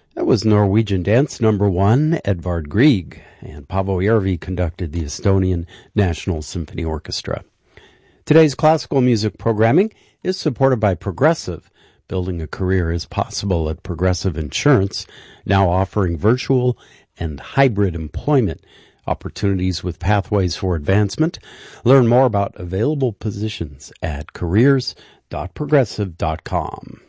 That was Norwegian Dance number 1, Edvard Grieg, and Paavo Järvi conducted the Estonian National Symphony Orchestra. Today's classical music programming is supported by Progressive. Building a career is possible at Progressive Insurance, now offering virtual and hybrid employment opportunities with pathways for advancement. Learn more about available positions at careers.progressive.com.